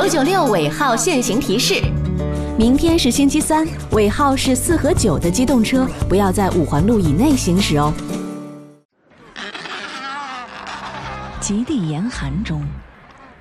996尾号限行提示。 明天是星期三，尾号是4和9的机动车不要在5环路以内行驶哦。 极地严寒中，